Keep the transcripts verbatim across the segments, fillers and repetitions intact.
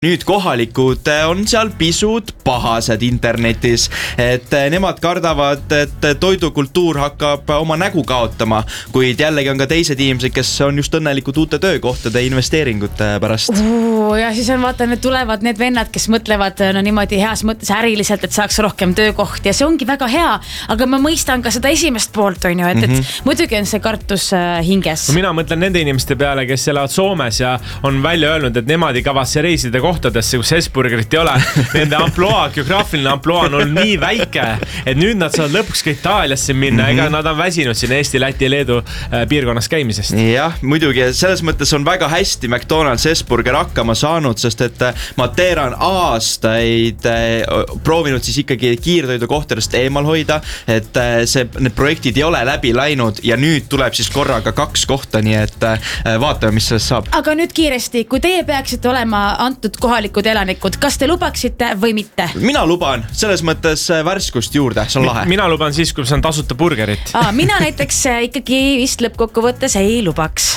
Nüüd kohalikud on seal pisut pahased internetis, et nemad kardavad, et toidukultuur hakkab oma nägu kaotama, kuid jällegi on ka teised inimesed, kes on just õnnelikud uute töökohtade investeeringute pärast. Uh, ja siis on vaata, need tulevad need vennad, kes mõtlevad no, niimoodi heas mõttes äriliselt, et saaks rohkem töökohti ja see ongi väga hea, aga ma mõistan ka seda esimest poolt, on ju, et, mm-hmm. et muidugi on see kartus hinges. No, mina mõtlen nende inimeste peale, kes elavad Soomes ja on välja öelnud, et nemad ei kavasse reisida kohtadesse, kus Hesburgerit ei ole. Nende amploa, geograafiline amploa on olnud nii väike, et nüüd nad saavad lõpuks ka Itaaliasse minna, mm-hmm. ega nad on väsinud siin Eesti, Läti ja Leedu piirkonnas käimisest. Jah, muidugi, selles mõttes on väga hästi McDonald's Hesburger hakkama saanud, sest et Matera on aastaid proovinud siis ikkagi kiirtoidu kohtadest eemal hoida, et see, need projektid ei ole läbi läinud ja nüüd tuleb siis korraga kaks kohta, nii et vaatame, mis sellest saab. Aga nüüd kiiresti, kui teie peaksite olema antud kohalikud elanikud, kas te lubaksite või mitte? Mina luban, selles mõttes värskust juurde, see on lahe. Mina luban siis, kui saan tasuta burgerit. Aa, mina näiteks ikkagi vist lõppkokkuvõttes ei lubaks.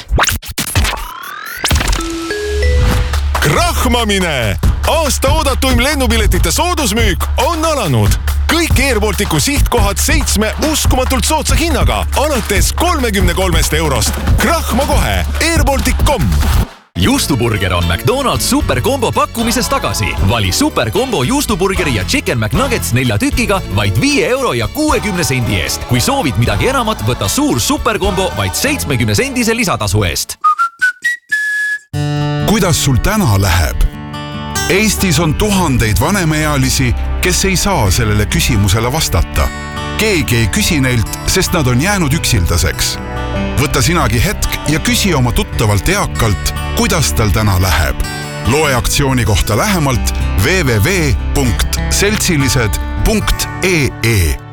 Krahmamine! Aasta oodatuim lennupiletite soodusmüük on alanud. Kõik Airbalticu sihtkohad seitsme uskumatult sootsa hinnaga, alates kolmekümne kolmest eurost. Krahma kohe, airbaltic dot com. Juustuburger on McDonald's superkombo pakkumises tagasi. Vali superkombo juustuburgeri ja chicken McNuggets nelja tükiga vaid viie euro ja kuuekümne sendi eest. Kui soovid midagi enamat, võta suur superkombo vaid seitsmekümne sendise lisatasu eest. Kuidas sul täna läheb? Eestis on tuhandeid vanemeealisi, kes ei saa sellele küsimusele vastata. Keegi ei küsi neilt, sest nad on jäänud üksildaseks. Võta sinagi hetk ja küsi oma tuttavalt eakalt, kuidas tal täna läheb. Loe aktsiooni kohta lähemalt w w w punkt seltsilised punkt e e.